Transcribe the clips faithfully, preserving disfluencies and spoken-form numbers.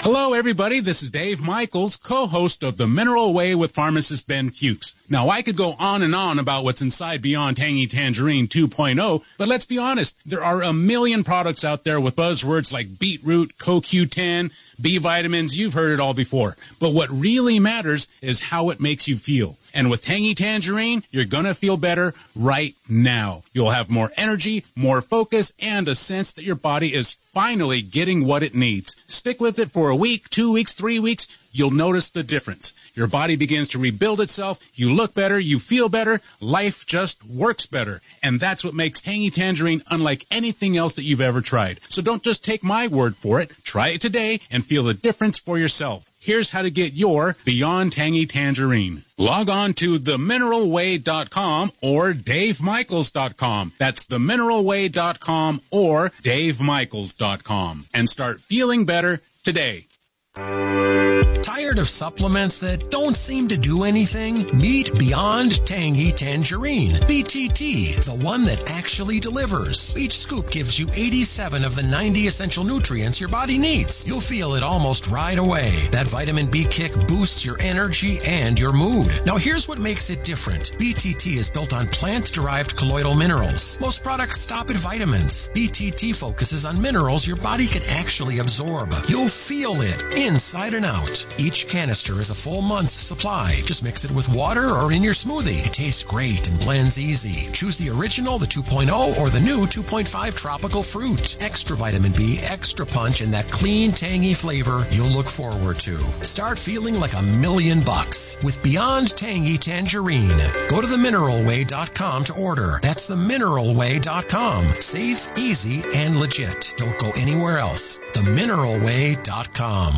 Hello, everybody. This is Dave Michaels, co-host of The Mineral Way with pharmacist Ben Fuchs. Now, I could go on and on about what's inside Beyond Tangy Tangerine two point oh, but let's be honest, there are a million products out there with buzzwords like beetroot, C O Q ten, B vitamins. You've heard it all before. But what really matters is how it makes you feel. And with Tangy Tangerine, you're going to feel better right now. You'll have more energy, more focus, and a sense that your body is finally getting what it needs. Stick with it for a week, two weeks, three weeks. You'll notice the difference. Your body begins to rebuild itself. You look better. You feel better. Life just works better. And that's what makes Tangy Tangerine unlike anything else that you've ever tried. So don't just take my word for it. Try it today and feel the difference for yourself. Here's how to get your Beyond Tangy Tangerine. Log on to the mineral way dot com or dave michaels dot com. That's the mineral way dot com or dave michaels dot com. And start feeling better today. Tired of supplements that don't seem to do anything? Meet Beyond Tangy Tangerine, B T T, the one that actually delivers. Each scoop gives you eighty-seven of the ninety essential nutrients your body needs. You'll feel it almost right away. That vitamin B kick boosts your energy and your mood. Now here's what makes it different. B T T is built on plant-derived colloidal minerals. Most products stop at vitamins. B T T focuses on minerals your body can actually absorb. You'll feel it inside and out. Each canister is a full month's supply. Just mix it with water or in your smoothie. It tastes great and blends easy. Choose the original, the two point oh, or the new two point five tropical fruit. Extra vitamin B, extra punch, and that clean, tangy flavor you'll look forward to. Start feeling like a million bucks with Beyond Tangy Tangerine. Go to the mineral way dot com to order. That's the mineral way dot com. Safe, easy, and legit. Don't go anywhere else. the mineral way dot com.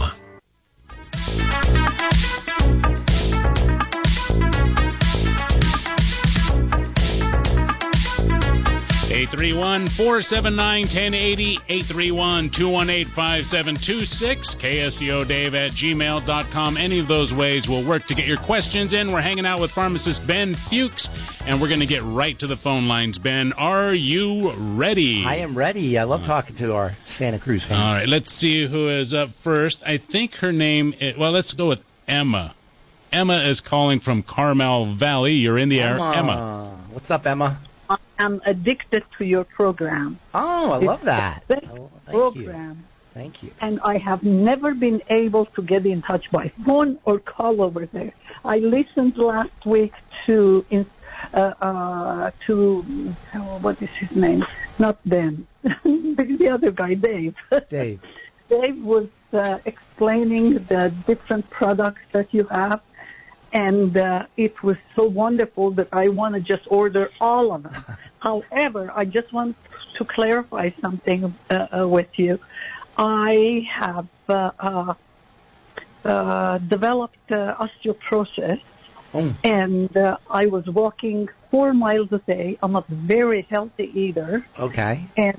eight three one, four seven nine, one zero eight zero, eight three one, two one eight, five seven two six, K S E O Dave at gmail dot com. Any of those ways will work to get your questions in. We're hanging out with pharmacist Ben Fuchs, and we're going to get right to the phone lines. Ben, are you ready? I am ready. I love talking to our Santa Cruz fans. All right, let's see who is up first. I think her name is, well, let's go with Emma. Emma is calling from Carmel Valley. You're in the air. Emma. Emma. What's up, Emma? I am addicted to your program. Oh, I love that. It's the best oh, thank program. You. Thank you. And I have never been able to get in touch by phone or call over there. I listened last week to uh, uh, to oh, what is his name? Not Ben, the other guy, Dave. Dave. Dave was uh, explaining the different products that you have. And uh, it was so wonderful that I want to just order all of them. However, I just want to clarify something uh, uh, with you. I have uh, uh, uh, developed uh, osteoporosis, mm. and uh, I was walking four miles a day. I'm not very healthy either. Okay. And